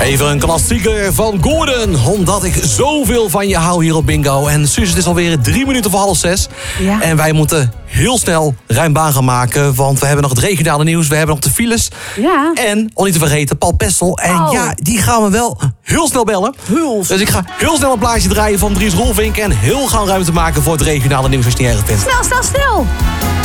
Even een klassieker van Gordon. Omdat ik zoveel van je hou hier op Bingo. En Suus, het is alweer 3 minuten voor 5:30. Ja. En wij moeten heel snel ruim baan gaan maken. Want we hebben nog het regionale nieuws. We hebben nog de files. Ja. En, om niet te vergeten, Paul Pestel. En ja, die gaan we wel heel snel bellen. Dus ik ga heel snel een plaatje draaien van Dries Roelvink. En heel gauw ruimte maken voor het regionale nieuws als je het niet erg vindt. Snel.